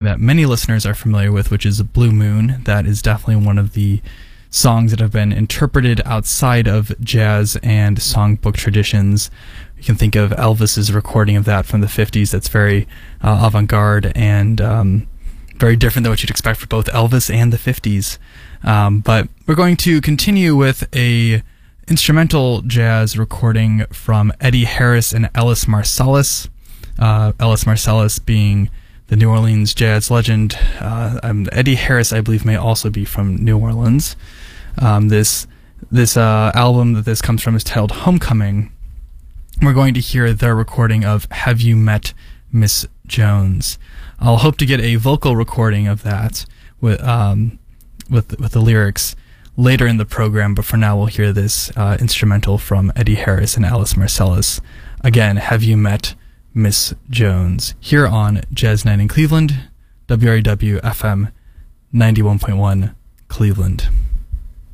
that many listeners are familiar with, which is Blue Moon. That is definitely one of the songs that have been interpreted outside of jazz and songbook traditions. You can think of Elvis's recording of that from the 50s. That's very avant-garde and very different than what you'd expect for both Elvis and the 50s. But we're going to continue with a instrumental jazz recording from Eddie Harris and Ellis Marsalis. Ellis Marsalis being the New Orleans jazz legend. Eddie Harris, I believe, may also be from New Orleans. This album that this comes from is titled Homecoming. We're going to hear their recording of Have You Met Miss Jones? I'll hope to get a vocal recording of that with the lyrics later in the program, but for now we'll hear this instrumental from Eddie Harris and Ellis Marsalis. Again, Have You Met Miss Jones? Here on Jazz Night in Cleveland, WREW FM 91.1 Cleveland.